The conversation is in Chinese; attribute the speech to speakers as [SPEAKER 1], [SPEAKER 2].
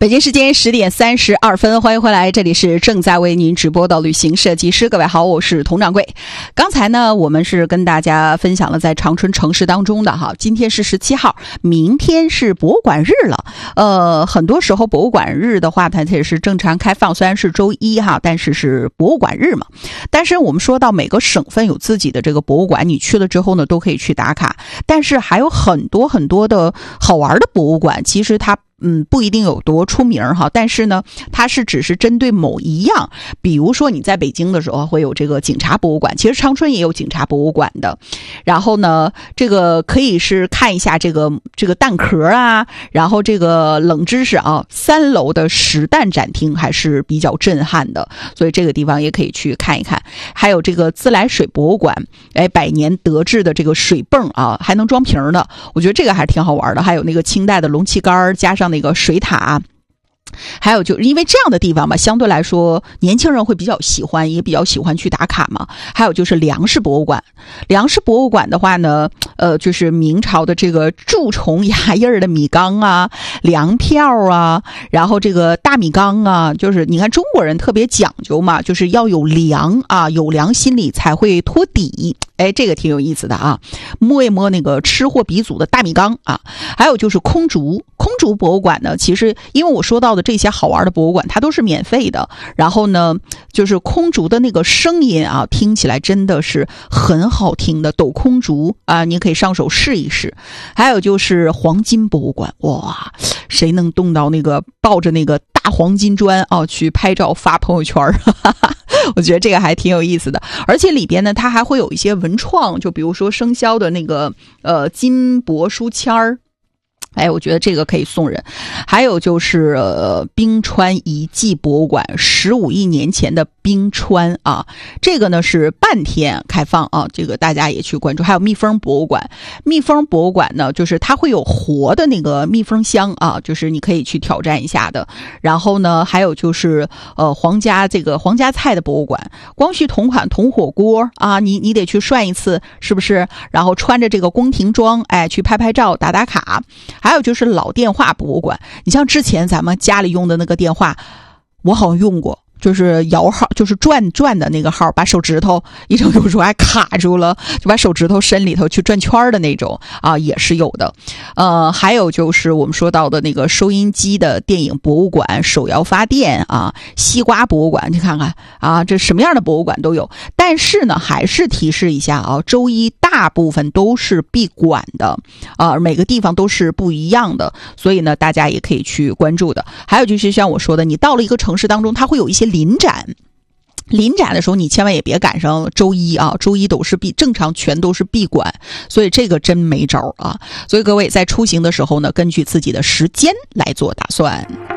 [SPEAKER 1] 北京时间10:32，欢迎回来，这里是正在为您直播的旅行设计师。各位好，我是佟掌柜。刚才呢，我们是跟大家分享了在长春城市当中的哈，今天是17号，明天是博物馆日了。很多时候博物馆日的话，它也是正常开放，虽然是周一哈，但是是博物馆日嘛。但是我们说到每个省份有自己的这个博物馆，你去了之后呢，都可以去打卡。但是还有很多很多的好玩的博物馆，其实它不一定有多出名哈，但是呢，它是只是针对某一样，比如说你在北京的时候会有这个警察博物馆，其实长春也有警察博物馆的。然后呢，这个可以是看一下这个弹壳啊，然后这个冷知识啊，3楼的实弹展厅还是比较震撼的，所以这个地方也可以去看一看。还有这个自来水博物馆，100年德制的这个水泵啊，还能装瓶的，我觉得这个还挺好玩的。还有那个清代的龙旗杆加上那个水塔，还有就因为这样的地方吧，相对来说年轻人会比较喜欢，也比较喜欢去打卡嘛。还有就是粮食博物馆，粮食博物馆的话呢，就是明朝的这个蛀虫牙印的米缸啊、粮票啊，然后这个大米缸啊，就是你看中国人特别讲究嘛，就是要有粮啊，有粮心里才会托底。这个挺有意思的啊，摸一摸那个吃货鼻祖的大米缸啊。还有就是空竹博物馆呢，其实因为我说到的这些好玩的博物馆它都是免费的，然后呢就是空竹的那个声音啊，听起来真的是很好听的，抖空竹啊，你可以上手试一试。还有就是黄金博物馆，哇，谁能动到那个抱着那个大黄金砖啊去拍照发朋友圈我觉得这个还挺有意思的。而且里边呢它还会有一些文创，就比如说生肖的那个金箔书签儿，我觉得这个可以送人。还有就是冰川遗迹博物馆，15亿年前的冰川啊，这个呢是半天开放啊，这个大家也去关注。还有蜜蜂博物馆，蜜蜂博物馆呢，就是它会有活的那个蜜蜂箱啊，就是你可以去挑战一下的。然后呢，还有就是皇家菜的博物馆，光绪同款铜火锅啊，你得去涮一次，是不是？然后穿着这个宫廷装，去拍拍照、打打卡。还有就是老电话博物馆，你像之前咱们家里用的那个电话，我好像用过，就是摇号，就是转的那个号，把手指头一整有时候还卡住了，就把手指头伸里头去转圈的那种啊，也是有的。还有就是我们说到的那个收音机的电影博物馆，手摇发电啊，西瓜博物馆，你看看啊，这什么样的博物馆都有。但是呢，还是提示一下啊，周一大部分都是闭馆的每个地方都是不一样的，所以呢，大家也可以去关注的。还有就是像我说的，你到了一个城市当中，它会有一些临展的时候，你千万也别赶上周一啊，周一都是正常全都是闭馆，所以这个真没招啊。所以各位在出行的时候呢，根据自己的时间来做打算。